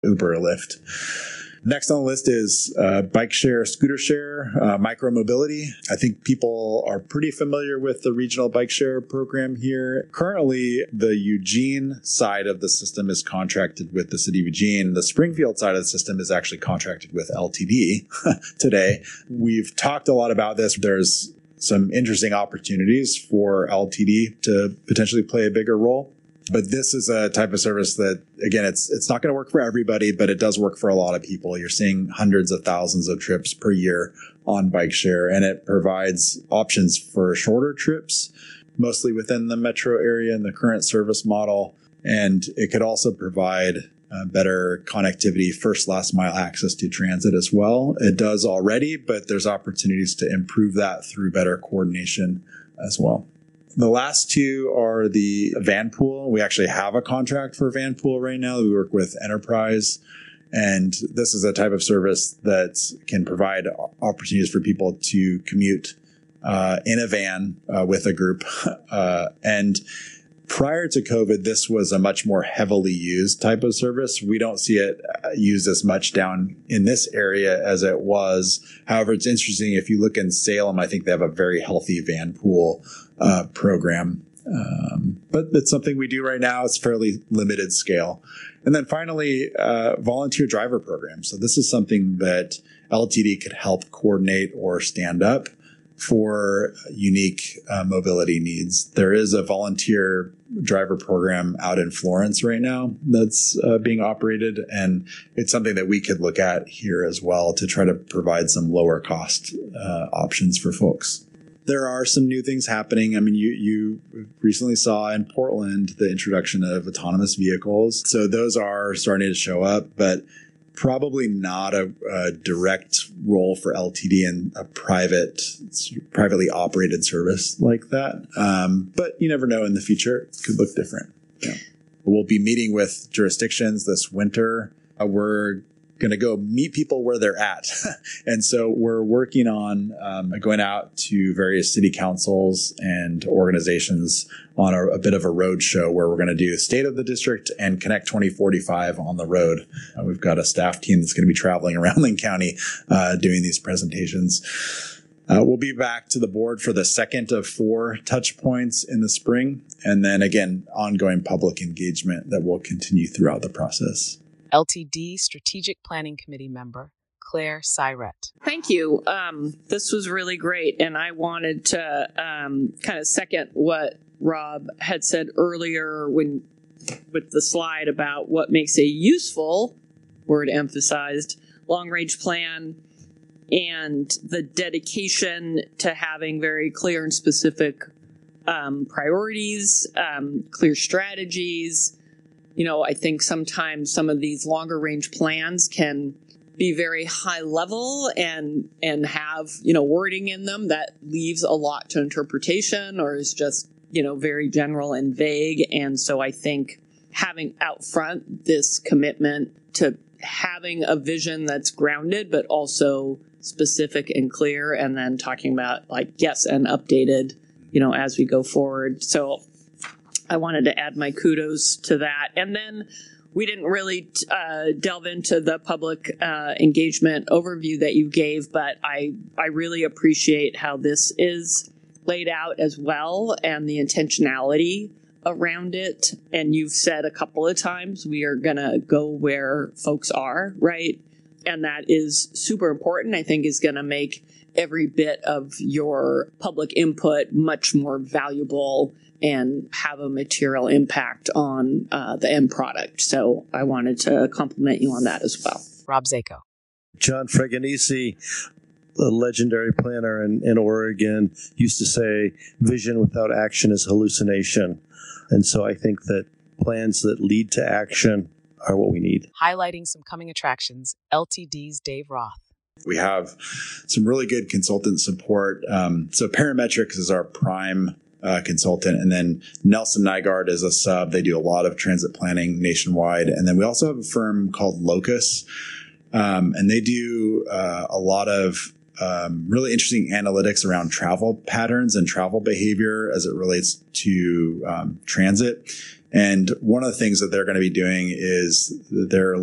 Uber or Lyft. Next on the list is bike share, scooter share, micromobility. I think people are pretty familiar with the regional bike share program here. Currently, the Eugene side of the system is contracted with the city of Eugene. The Springfield side of the system is actually contracted with LTD today. We've talked a lot about this. There's some interesting opportunities for LTD to potentially play a bigger role. But this is a type of service that, again, it's not going to work for everybody, but it does work for a lot of people. You're seeing hundreds of thousands of trips per year on bike share, and it provides options for shorter trips, mostly within the metro area in the current service model. And it could also provide better connectivity, first, last mile access to transit as well. It does already, but there's opportunities to improve that through better coordination as well. The last two are the Vanpool. We actually have a contract for Vanpool right now. We work with Enterprise, and this is a type of service that can provide opportunities for people to commute in a van with a group. And prior to COVID, this was a much more heavily used type of service. We don't see it used as much down in this area as it was. However, it's interesting. If you look in Salem, I think they have a very healthy Vanpool program. But it's something we do right now. It's fairly limited scale. And then finally, volunteer driver program. So this is something that LTD could help coordinate or stand up for unique mobility needs. There is a volunteer driver program out in Florence right now that's being operated, and it's something that we could look at here as well to try to provide some lower cost options for folks. There are some new things happening. I mean, you recently saw in Portland the introduction of autonomous vehicles. So those are starting to show up, but probably not a direct role for LTD in a privately operated service like that. But you never know, in the future, it could look different. Yeah. We'll be meeting with jurisdictions this winter. We're going to go meet people where they're at. And so we're working on going out to various city councils and organizations on a bit of a road show where we're going to do State of the District and Connect 2045 on the road. We've got a staff team that's going to be traveling around Linn County doing these presentations. We'll be back to the board for the second of 4 touch points in the spring. And then again, ongoing public engagement that will continue throughout the process. LTD Strategic Planning Committee member, Claire Syret. Thank you. This was really great, and I wanted to kind of second what Rob had said earlier with the slide about what makes a useful, word emphasized, long-range plan and the dedication to having very clear and specific priorities, clear strategies. You know, I think sometimes some of these longer range plans can be very high level and have, wording in them that leaves a lot to interpretation or is just, very general and vague. And so I think having out front this commitment to having a vision that's grounded, but also specific and clear, and then talking about and updated, as we go forward. So I wanted to add my kudos to that. And then we didn't really delve into the public engagement overview that you gave, but I really appreciate how this is laid out as well and the intentionality around it. And you've said a couple of times, we are going to go where folks are, right? And that is super important, I think, is going to make every bit of your public input much more valuable and have a material impact on the end product. So I wanted to compliment you on that as well. Rob Zako. John Fregonese, the legendary planner in Oregon, used to say, vision without action is hallucination. And so I think that plans that lead to action are what we need. Highlighting some coming attractions, LTD's Dave Roth. We have some really good consultant support. So Parametrics is our prime consultant, and then Nelson Nygaard is a sub. They do a lot of transit planning nationwide. And then we also have a firm called Locus, and they do a lot of really interesting analytics around travel patterns and travel behavior as it relates to transit. And one of the things that they're going to be doing is they're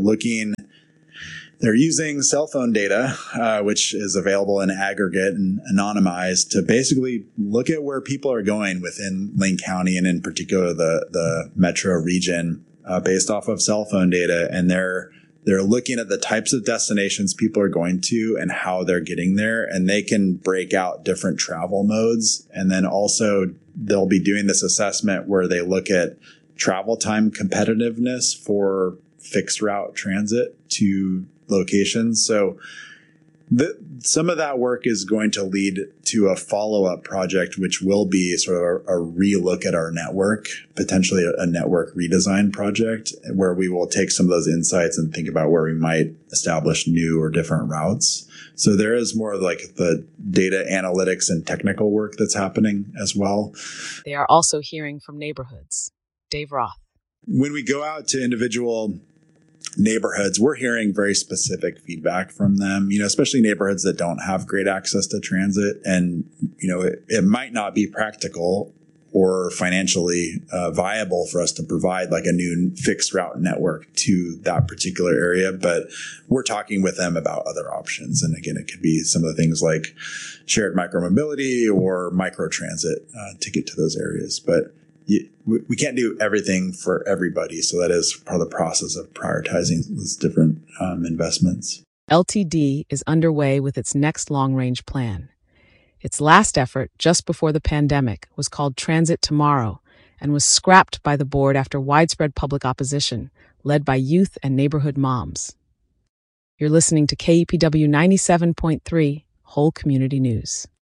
using cell phone data, which is available in aggregate and anonymized, to basically look at where people are going within Lane County and in particular the metro region based off of cell phone data. And they're looking at the types of destinations people are going to and how they're getting there. And they can break out different travel modes. And then also they'll be doing this assessment where they look at travel time competitiveness for fixed route transit to locations. So some of that work is going to lead to a follow-up project, which will be sort of a relook at our network, potentially a network redesign project, where we will take some of those insights and think about where we might establish new or different routes. So there is more like the data analytics and technical work that's happening as well. They are also hearing from neighborhoods. Dave Roth. When we go out to individual neighborhoods, we're hearing very specific feedback from them, especially neighborhoods that don't have great access to transit. And, it might not be practical or financially viable for us to provide like a new fixed route network to that particular area. But we're talking with them about other options. And again, it could be some of the things like shared micromobility or microtransit to get to those areas. But we can't do everything for everybody. So that is part of the process of prioritizing those different investments. LTD is underway with its next long-range plan. Its last effort, just before the pandemic, was called Transit Tomorrow and was scrapped by the board after widespread public opposition, led by youth and neighborhood moms. You're listening to KEPW 97.3, Whole Community News.